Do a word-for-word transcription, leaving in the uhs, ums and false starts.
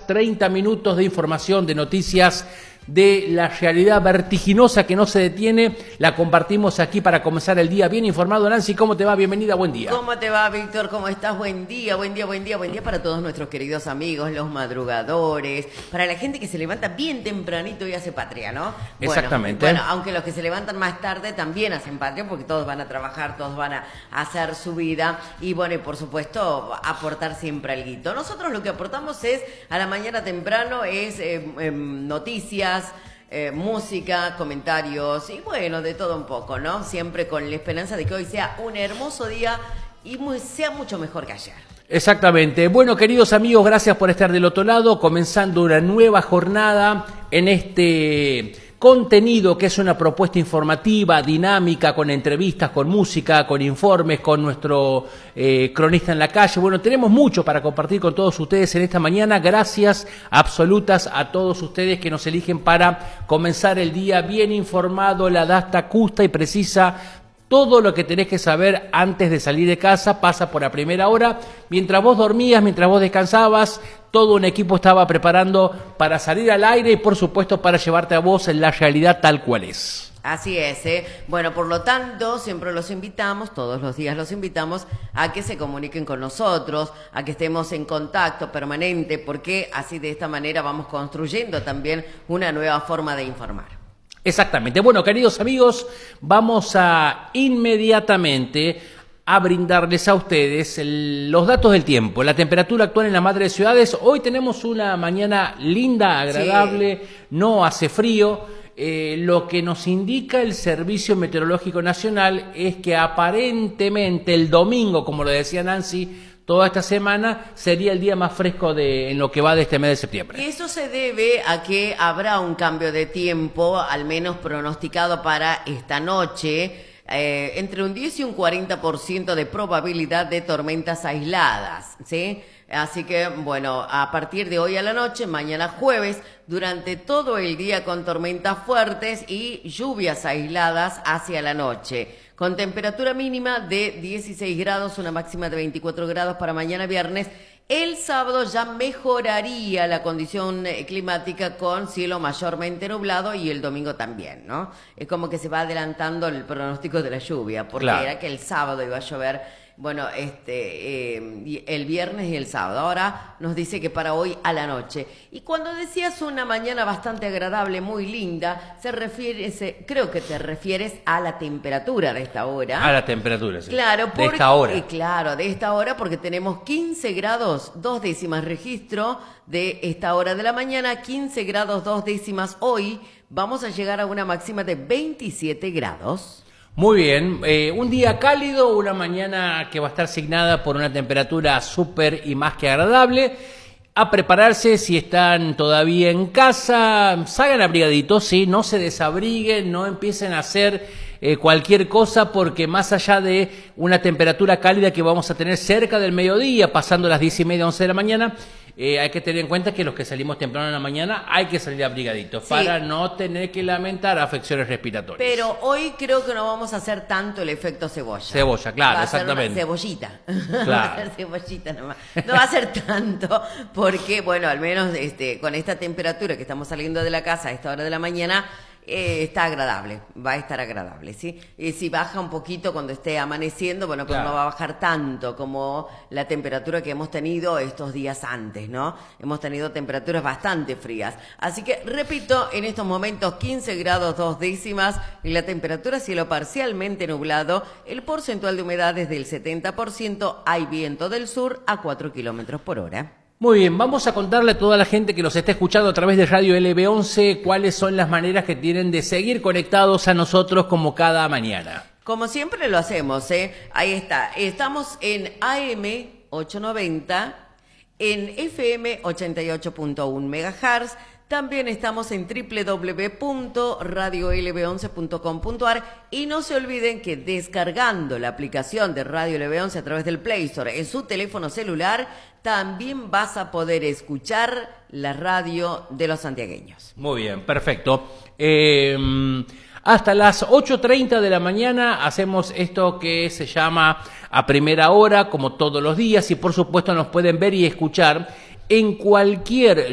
treinta minutos de información, de noticias, de la realidad vertiginosa que no se detiene. La compartimos aquí para comenzar el día bien informado. Nancy, ¿cómo te va? Bienvenida, buen día. ¿Cómo te va, Víctor? ¿Cómo estás? Buen día, buen día, buen día, buen día para todos nuestros queridos amigos, los madrugadores, para la gente que se levanta bien tempranito y hace patria, ¿no? Bueno, Exactamente. Bueno, aunque los que se levantan más tarde también hacen patria, porque todos van a trabajar, todos van a hacer su vida y, bueno, y por supuesto, aportar siempre alguito. Nosotros lo que aportamos es, a la mañana temprano, es eh, eh, noticias, Eh, música, comentarios y bueno, de todo un poco, ¿no? Siempre con la esperanza de que hoy sea un hermoso día y muy, sea mucho mejor que ayer. Exactamente. Bueno, queridos amigos, gracias por estar del otro lado, comenzando una nueva jornada en este contenido que es una propuesta informativa, dinámica, con entrevistas, con música, con informes, con nuestro eh, cronista en la calle. Bueno, tenemos mucho para compartir con todos ustedes en esta mañana. Gracias absolutas a todos ustedes que nos eligen para comenzar el día bien informado, la data justa y precisa. Todo lo que tenés que saber antes de salir de casa pasa por la primera hora. Mientras vos dormías, mientras vos descansabas, todo un equipo estaba preparando para salir al aire y, por supuesto, para llevarte a vos en la realidad tal cual es. Así es, ¿eh? Bueno, por lo tanto, siempre los invitamos, todos los días los invitamos a que se comuniquen con nosotros, a que estemos en contacto permanente, porque así de esta manera vamos construyendo también una nueva forma de informar. Exactamente. Bueno, queridos amigos, vamos a inmediatamente a brindarles a ustedes el, los datos del tiempo, la temperatura actual en la madre de ciudades. Hoy tenemos una mañana linda, agradable, sí. No hace frío. Eh, lo que nos indica el Servicio Meteorológico Nacional es que aparentemente el domingo, como lo decía Nancy, toda esta semana sería el día más fresco de, en lo que va de este mes de septiembre. Y eso se debe a que habrá un cambio de tiempo, al menos pronosticado para esta noche, eh, entre un diez y un cuarenta por ciento de probabilidad de tormentas aisladas, ¿sí? Así que, bueno, a partir de hoy a la noche, mañana jueves, durante todo el día con tormentas fuertes y lluvias aisladas hacia la noche, con temperatura mínima de dieciséis grados, una máxima de veinticuatro grados para mañana viernes. El sábado ya mejoraría la condición climática con cielo mayormente nublado y el domingo también, ¿no? Es como que se va adelantando el pronóstico de la lluvia, porque claro, era que el sábado iba a llover. Bueno, este, eh, el viernes y el sábado. Ahora nos dice que para hoy a la noche. Y cuando decías una mañana bastante agradable, muy linda, se refiere, se, creo que te refieres a la temperatura de esta hora. A la temperatura, sí. Claro, porque, de esta hora. Eh, claro, de esta hora, porque tenemos quince grados, dos décimas registro de esta hora de la mañana, quince grados, dos décimas hoy. Vamos a llegar a una máxima de veintisiete grados. Muy bien, eh, un día cálido, una mañana que va a estar signada por una temperatura súper y más que agradable. A prepararse si están todavía en casa, salgan abrigaditos, sí, no se desabriguen, no empiecen a hacer eh, cualquier cosa, porque más allá de una temperatura cálida que vamos a tener cerca del mediodía, pasando las diez y media, once de la mañana, Eh, hay que tener en cuenta que los que salimos temprano en la mañana hay que salir abrigaditos, sí, para no tener que lamentar afecciones respiratorias. Pero hoy creo que no vamos a hacer tanto el efecto cebolla. Cebolla, claro, va a exactamente. Ser una cebollita. Claro. Va a ser cebollita nomás. No va a ser tanto, porque, bueno, al menos este, con esta temperatura que estamos saliendo de la casa a esta hora de la mañana, Eh, está agradable, va a estar agradable, ¿sí? Y si baja un poquito cuando esté amaneciendo, bueno, pues claro, no va a bajar tanto como la temperatura que hemos tenido estos días antes, ¿no? Hemos tenido temperaturas bastante frías. Así que, repito, en estos momentos quince grados, dos décimas, y la temperatura cielo parcialmente nublado, el porcentual de humedad es del setenta por ciento, hay viento del sur a cuatro kilómetros por hora. Muy bien, vamos a contarle a toda la gente que nos está escuchando a través de Radio L B once cuáles son las maneras que tienen de seguir conectados a nosotros como cada mañana. Como siempre lo hacemos, ¿eh? Ahí está. Estamos en A M ochocientos noventa, en F M ochenta y ocho punto uno megahertz. También estamos en doble u doble u doble u punto radio l b once punto com punto a r y no se olviden que descargando la aplicación de Radio L B once a través del Play Store en su teléfono celular, también vas a poder escuchar la radio de los santiagueños. Muy bien, perfecto. Eh, hasta las ocho treinta de la mañana hacemos esto que se llama A Primera Hora, como todos los días, y por supuesto nos pueden ver y escuchar en cualquier